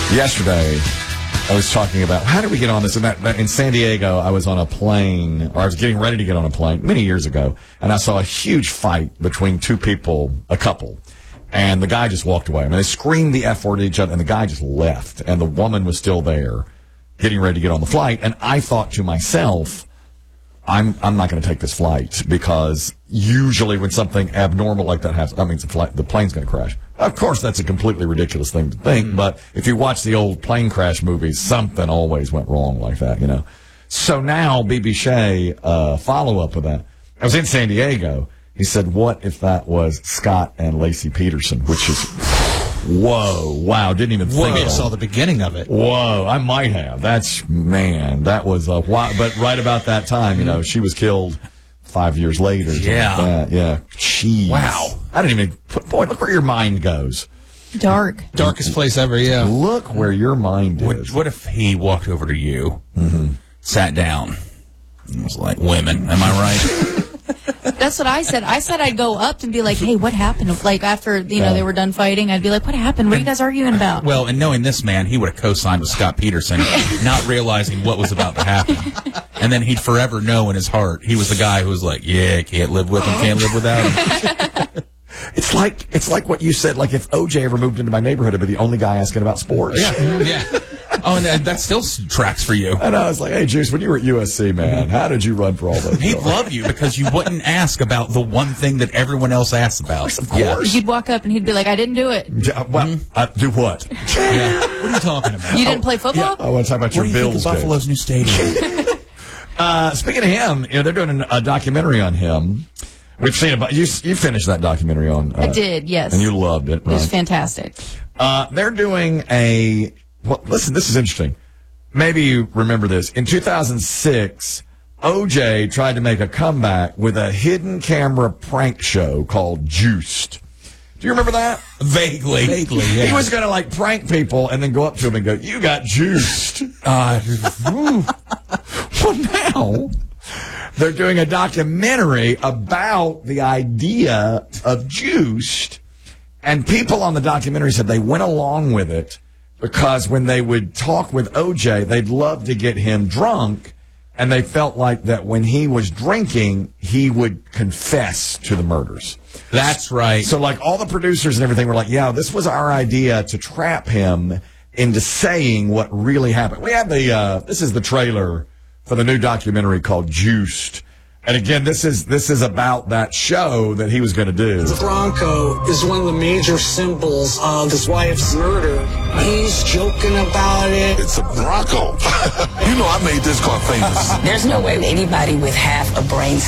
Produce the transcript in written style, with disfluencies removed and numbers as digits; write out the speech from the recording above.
Yesterday, I was talking about how did we get on this? In San Diego, I was on a plane, or I was getting ready to get on a plane many years ago, and I saw a huge fight between two people, a couple, and the guy just walked away. I mean, they screamed the F word at each other, and the guy just left, and the woman was still there, getting ready to get on the flight, and I thought to myself, I'm not going to take this flight, because usually when something abnormal like that happens, that means the plane's going to crash. Of course, that's a completely ridiculous thing to think, but if you watch the old plane crash movies, something always went wrong like that, you know. So now, B.B. Shea, follow-up with that. I was in San Diego. He said, what if that was Scott and Lacey Peterson, which is, whoa, wow, didn't even think I saw the beginning of it. Whoa, I might have. That was a while, but right about that time, you know, she was killed 5 years later. Yeah. Like yeah. Jeez. Wow. I didn't even boy, look where your mind goes. Darkest place ever, yeah. Look where your mind is. What if he walked over to you, sat down, and was like, women, am I right? That's what I said. I said I'd go up and be like, hey, what happened? Like, after, they were done fighting, I'd be like, what happened? What are you guys arguing about? Well, and knowing this man, he would have co-signed with Scott Peterson, not realizing what was about to happen. And then he'd forever know in his heart, he was the guy who was like, yeah, can't live with him, can't live without him. It's like what you said, like if OJ ever moved into my neighborhood, I'd be the only guy asking about sports. Yeah. Oh, and that still tracks for you. And I was like, hey, Juice, when you were at USC, man, how did you run for all those? He'd love you because you wouldn't ask about the one thing that everyone else asks about. Of course. You'd walk up and he'd be like, I didn't do it. Well, do what? Yeah. What are you talking about? You didn't play football? I want to talk about your Bills game. Buffalo's new stadium. Speaking of him, they're doing a documentary on him. We've seen about you finished that documentary on. I did, yes. And you loved it. Right? It was fantastic. They're doing listen, this is interesting. Maybe you remember this. In 2006, OJ tried to make a comeback with a hidden camera prank show called Juiced. Do you remember that? Vaguely, yeah. He was going to prank people and then go up to him and go, you got juiced. Well, now they're doing a documentary about the idea of juiced, and people on the documentary said they went along with it because when they would talk with OJ, they'd love to get him drunk, and they felt like that when he was drinking, he would confess to the murders. That's right. So, all the producers and everything were like, yeah, this was our idea to trap him into saying what really happened. We have this is the trailer for the new documentary called Juiced. And again, this is about that show that he was going to do. The Bronco is one of the major symbols of his wife's murder. He's joking about it. It's a Bronco. You know I made this car famous. There's no way anybody with half a brain